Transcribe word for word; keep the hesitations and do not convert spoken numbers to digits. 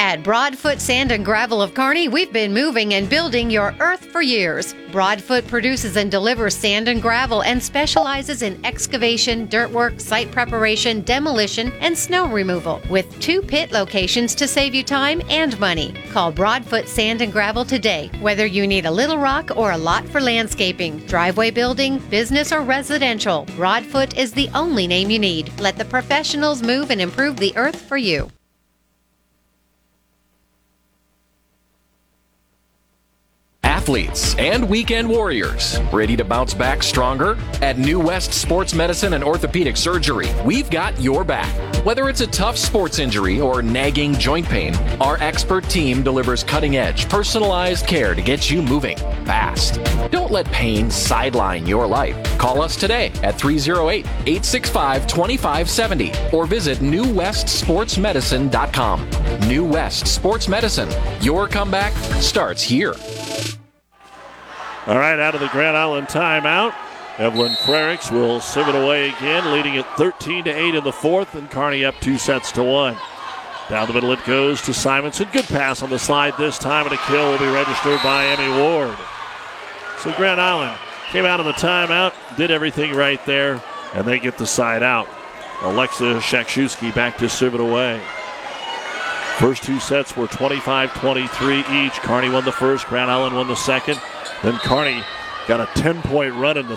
At Broadfoot Sand and Gravel of Kearney, we've been moving and building your earth for years. Broadfoot produces and delivers sand and gravel and specializes in excavation, dirt work, site preparation, demolition, and snow removal, with two pit locations to save you time and money. Call Broadfoot Sand and Gravel today, whether you need a little rock or a lot for landscaping, driveway building, business, or residential. Broadfoot is the only name you need. Let the professionals move and improve the earth for you. Athletes and weekend warriors, ready to bounce back stronger? At New West Sports Medicine and Orthopedic Surgery, we've got your back. Whether it's a tough sports injury or nagging joint pain, our expert team delivers cutting-edge, personalized care to get you moving fast. Don't let pain sideline your life. Call us today at three oh eight, eight six five, two five seven oh or visit new west sports medicine dot com. New West Sports Medicine. Your comeback starts here. All right, out of the Grand Island timeout, Evelyn Frericks will serve it away again, leading it thirteen to eight in the fourth, and Kearney up two sets to one. Down the middle it goes to Simonson. Good pass on the slide this time, and a kill will be registered by Emmy Ward. So Grand Island came out of the timeout, did everything right there, and they get the side out. Alexa Shakshewski back to serve it away. First two sets were twenty-five twenty-three each. Kearney won the first, Grand Island won the second. Then Kearney got a ten-point run in the